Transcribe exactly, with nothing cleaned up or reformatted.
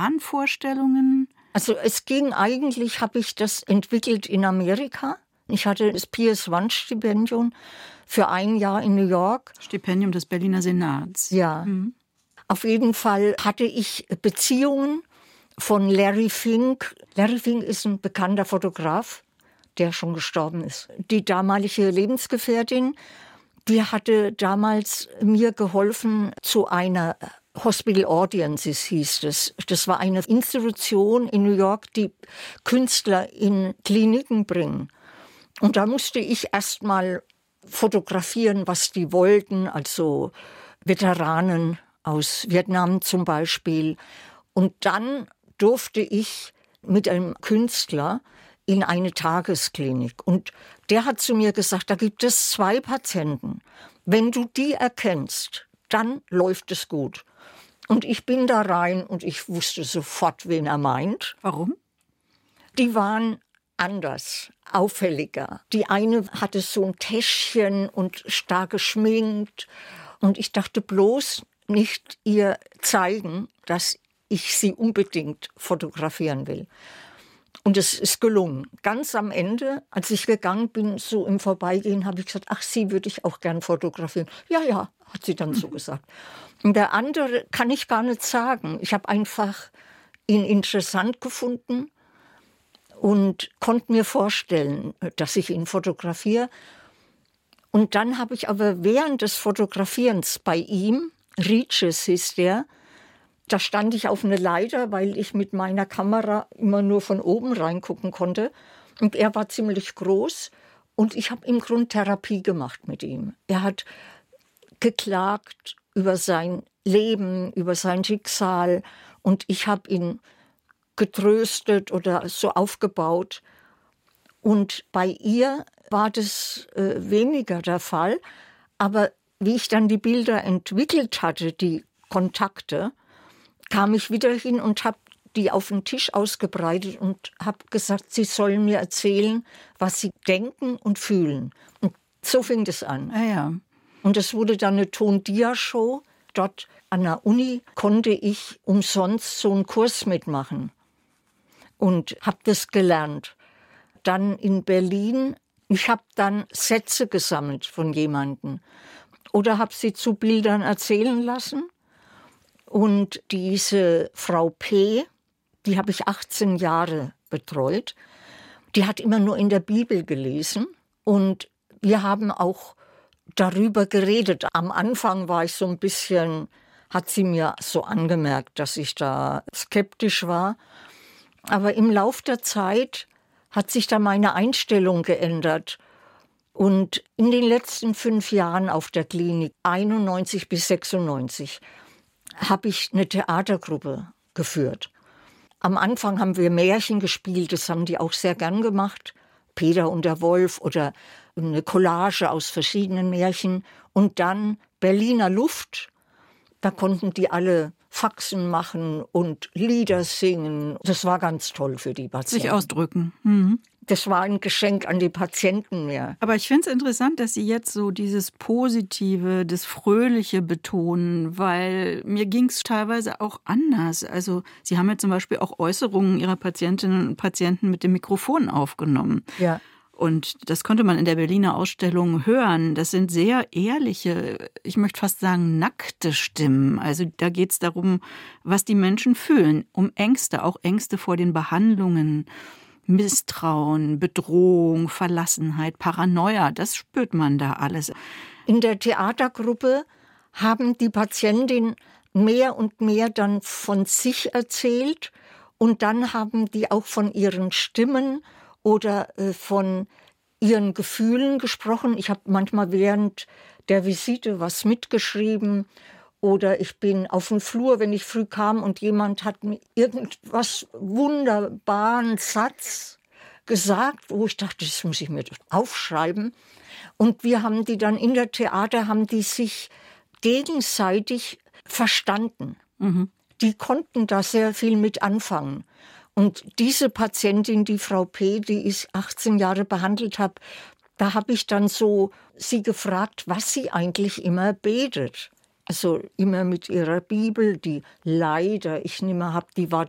Wahnvorstellungen? Also es ging eigentlich, habe ich das entwickelt in Amerika. Ich hatte das P S eins Stipendium für ein Jahr in New York. Stipendium des Berliner Senats. Ja. Mhm. Auf jeden Fall hatte ich Beziehungen von Larry Fink. Larry Fink ist ein bekannter Fotograf, der schon gestorben ist. Die damalige Lebensgefährtin, die hatte damals mir geholfen zu einer Hospital Audiences hieß es. Das war eine Institution in New York, die Künstler in Kliniken bringen. Und da musste ich erst mal fotografieren, was die wollten, also Veteranen aus Vietnam zum Beispiel. Und dann durfte ich mit einem Künstler in eine Tagesklinik. Und der hat zu mir gesagt, da gibt es zwei Patienten. Wenn du die erkennst, dann läuft es gut. Und ich bin da rein und ich wusste sofort, wen er meint. Warum? Die waren anders, auffälliger. Die eine hatte so ein Täschchen und stark geschminkt. Und ich dachte bloß nicht ihr zeigen, dass ich sie unbedingt fotografieren will. Und es ist gelungen. Ganz am Ende, als ich gegangen bin, so im Vorbeigehen, habe ich gesagt, ach, sie würde ich auch gern fotografieren. Ja, ja, hat sie dann so gesagt. Und der andere kann ich gar nicht sagen. Ich habe einfach ihn interessant gefunden und konnte mir vorstellen, dass ich ihn fotografiere. Und dann habe ich aber während des Fotografierens bei ihm, Reaches hieß der, da stand ich auf einer Leiter, weil ich mit meiner Kamera immer nur von oben reingucken konnte. Und er war ziemlich groß und ich habe im Grunde Therapie gemacht mit ihm. Er hat geklagt über sein Leben, über sein Schicksal und ich habe ihn getröstet oder so aufgebaut. Und bei ihr war das äh, weniger der Fall. Aber wie ich dann die Bilder entwickelt hatte, die Kontakte, kam ich wieder hin und habe die auf den Tisch ausgebreitet und habe gesagt, sie sollen mir erzählen, was sie denken und fühlen. Und so fing das an. Ah, ja. Und es wurde dann eine Ton-Dia-Show. Dort an der Uni konnte ich umsonst so einen Kurs mitmachen und habe das gelernt. Dann in Berlin, ich habe dann Sätze gesammelt von jemandem oder habe sie zu Bildern erzählen lassen. Und diese Frau P., die habe ich achtzehn Jahre betreut, die hat immer nur in der Bibel gelesen. Und wir haben auch darüber geredet. Am Anfang war ich so ein bisschen, hat sie mir so angemerkt, dass ich da skeptisch war. Aber im Lauf der Zeit hat sich da meine Einstellung geändert. Und in den letzten fünf Jahren auf der Klinik, einundneunzig bis sechsundneunzig, habe ich eine Theatergruppe geführt. Am Anfang haben wir Märchen gespielt, das haben die auch sehr gern gemacht. Peter und der Wolf oder eine Collage aus verschiedenen Märchen. Und dann Berliner Luft, da konnten die alle Faxen machen und Lieder singen. Das war ganz toll für die Patienten. Sich ausdrücken. Mhm. Das war ein Geschenk an die Patienten mehr. Aber ich finde es interessant, dass Sie jetzt so dieses Positive, das Fröhliche betonen, weil mir ging es teilweise auch anders. Also Sie haben ja zum Beispiel auch Äußerungen Ihrer Patientinnen und Patienten mit dem Mikrofon aufgenommen. Ja. Und das konnte man in der Berliner Ausstellung hören. Das sind sehr ehrliche, ich möchte fast sagen nackte Stimmen. Also da geht es darum, was die Menschen fühlen, um Ängste, auch Ängste vor den Behandlungen. Misstrauen, Bedrohung, Verlassenheit, Paranoia, das spürt man da alles. In der Theatergruppe haben die Patientinnen mehr und mehr dann von sich erzählt und dann haben die auch von ihren Stimmen oder äh, von ihren Gefühlen gesprochen. Ich habe manchmal während der Visite was mitgeschrieben. Oder ich bin auf dem Flur, wenn ich früh kam und jemand hat mir irgendwas wunderbaren Satz gesagt, wo ich dachte, das muss ich mir aufschreiben. Und wir haben die dann in der Theater, haben die sich gegenseitig verstanden. Mhm. Die konnten da sehr viel mit anfangen. Und diese Patientin, die Frau P., die ich achtzehn Jahre behandelt habe, da habe ich dann so sie gefragt, was sie eigentlich immer betet. Also immer mit ihrer Bibel, die leider, ich nicht mehr habe, die war